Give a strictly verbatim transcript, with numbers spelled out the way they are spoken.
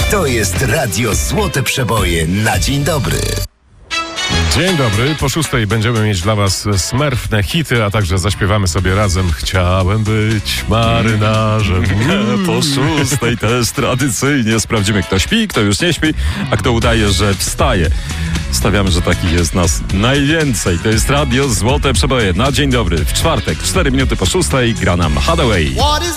To jest Radio Złote Przeboje na dzień dobry. Dzień dobry, po szóstej będziemy mieć dla was smerfne hity, a także zaśpiewamy sobie razem Chciałem być marynarzem. Mm. Po szóstej też tradycyjnie sprawdzimy, kto śpi, kto już nie śpi, a kto udaje, że wstaje. Stawiamy, że takich jest nas najwięcej. To jest Radio Złote Przeboje na dzień dobry. W czwartek, cztery minuty po szóstej gra nam Hathaway.